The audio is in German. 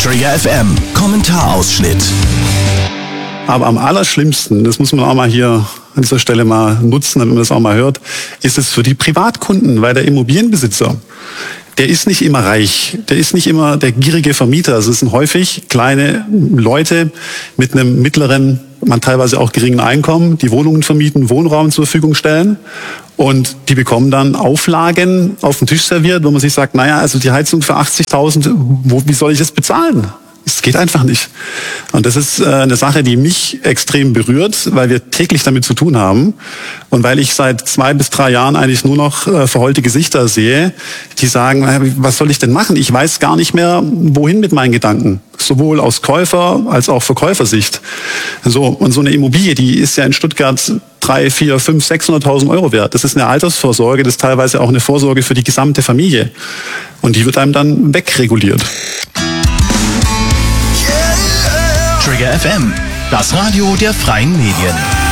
Trigger FM Kommentarausschnitt. Aber am allerschlimmsten, das muss man auch mal hier an dieser Stelle mal nutzen, damit man das auch mal hört, ist es für die Privatkunden, weil der Immobilienbesitzer, der ist nicht immer reich, der ist nicht immer der gierige Vermieter. Also es sind häufig kleine Leute mit einem mittleren, man teilweise auch geringen Einkommen, die Wohnungen vermieten, Wohnraum zur Verfügung stellen. Und die bekommen dann Auflagen auf den Tisch serviert, wo man sich sagt, naja, also die Heizung für 80.000, wie soll ich das bezahlen? Es geht einfach nicht. Und das ist eine Sache, die mich extrem berührt, weil wir täglich damit zu tun haben. Und weil ich seit 2 bis 3 Jahren eigentlich nur noch verheulte Gesichter sehe, die sagen, was soll ich denn machen? Ich weiß gar nicht mehr, wohin mit meinen Gedanken. Sowohl aus Käufer- als auch Verkäufersicht. So, und so eine Immobilie, die ist ja in Stuttgart 3, 4, 5, 600.000 Euro wert. Das ist eine Altersvorsorge, das ist teilweise auch eine Vorsorge für die gesamte Familie. Und die wird einem dann wegreguliert. Trigger FM, das Radio der freien Medien.